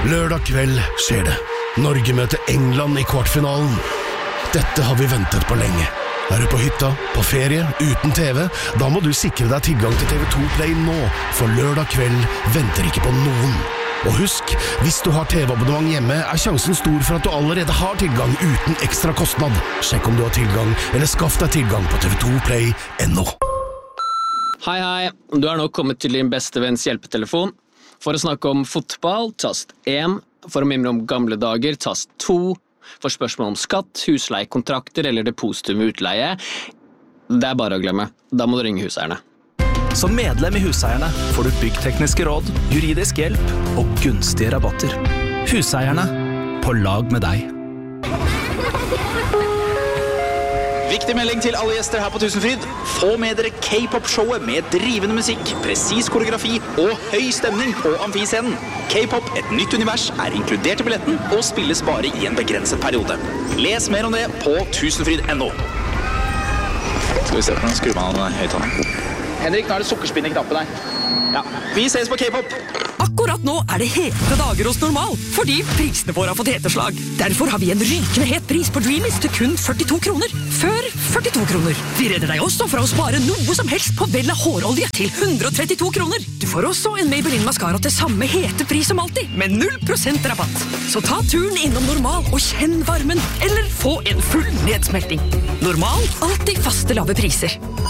Lørdag kveld skjer det. Norge møter England i kvartfinalen. Dette har vi ventet på lenge. Er du på hytta, på ferie, uten TV? Da må du sikre deg tilgang til TV2 Play nå, for lørdag kveld venter ikke på noen. Og husk, hvis du har TV-abonnement hjemme, er sjansen stor for at du allerede har tilgang uten ekstra kostnad. Sjekk om du har tilgang, eller skaff deg tilgang på tv2play.no. Hei, du er nå kommet til din beste venns hjelpetelefon. For å snakke om fotball, tast 1. For å mimre om gamle dager, tast 2. For spørsmål om skatt, husleiekontrakter eller depositum utleie, det er bare å glemme. Da må du ringe huseierne. Som medlem i Huseierne får du byggtekniske råd, juridisk hjelp og gunstige rabatter. Huseierne, på lag med deg. Viktig melding til alle gjester her på Tusenfryd. Få med dere K-pop-showet med drivende musikk, presis koreografi og høy stemning på amfiscenen. K-pop, et nytt univers, er inkludert i billetten og spilles bare i en begrenset periode. Les mer om det på tusenfryd.no. Skal vi se på den skrummen høyttaleren. Henrik, nå er det sukkerspinn i knappen her. Ja, vi ses på K-pop. Akkurat nå er det hete dager hos Normal, fordi prisene våre har fått heteslag. Derfor har vi en rykende het pris på Dreamies til kun 42 kroner. Før 42 kroner. Vi redder deg også fra å spare noe som helst på Vella hårolje til 132 kroner. Du får også en Maybelline Mascara til samme hete pris som alltid, med 0% rabatt. Så ta turen innom Normal og kjenn varmen, eller få en full nedsmelting. Normal, alltid faste lave priser.